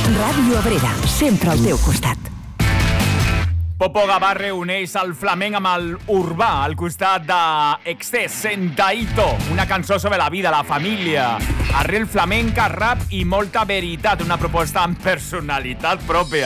Ràdio Abrera, sempre al teu costat. Popo Gavarre uneix el flamenc amb el urbà al costat d'Excés, Sentaito, una cançó sobre la vida, la família, arrel flamenca, rap i molta veritat, una proposta amb personalitat pròpia.